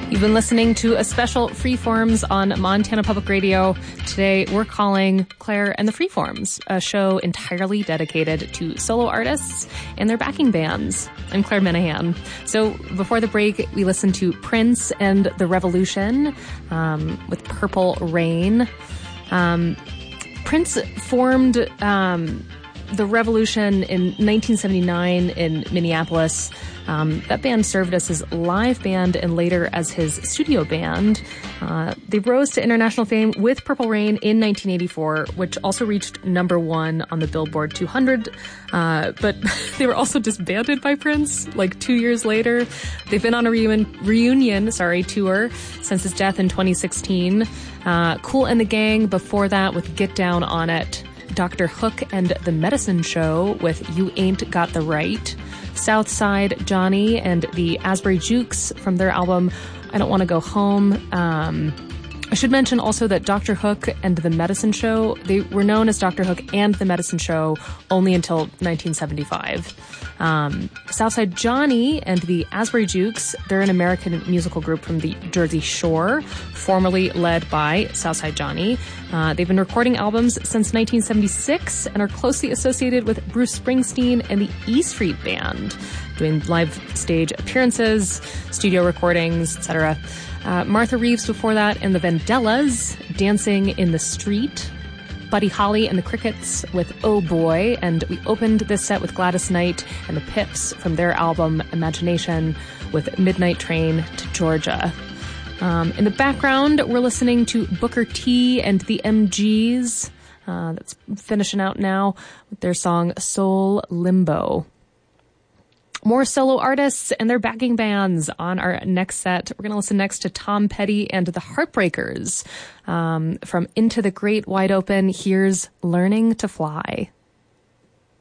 You've been listening to a special Freeforms on Montana Public Radio. Today, we're calling Claire and the Freeforms, a show entirely dedicated to solo artists and their backing bands. I'm Claire Minahan. So before the break, we listened to Prince and the Revolution with Purple Rain. Prince formed the Revolution in 1979 in Minneapolis. That band served as his live band and later as his studio band. They rose to international fame with Purple Rain in 1984, which also reached #1 on the Billboard 200. But they were also disbanded by Prince like 2 years later. They've been on a reunion tour since his death in 2016. Kool and the Gang before that with Get Down on It. Dr. Hook and the Medicine Show with You Ain't Got the Right. Southside Johnny and the Asbury Jukes from their album I Don't Want to Go Home. I should mention also that Dr. Hook and the Medicine Show, they were known as Dr. Hook and the Medicine Show only until 1975. Southside Johnny and the Asbury Jukes, they're an American musical group from the Jersey Shore, formerly led by Southside Johnny. They've been recording albums since 1976 and are closely associated with Bruce Springsteen and the E Street Band, doing live stage appearances, studio recordings, etc. Martha Reeves before that and the Vandellas, Dancing in the Street. Buddy Holly and the Crickets with Oh Boy, and we opened this set with Gladys Knight and the Pips from their album Imagination with Midnight Train to Georgia. In the background, we're listening to Booker T and the MGs. That's finishing out now with their song Soul Limbo. More solo artists and their backing bands on our next set. We're going to listen next to Tom Petty and the Heartbreakers. From Into the Great Wide Open, here's Learning to Fly.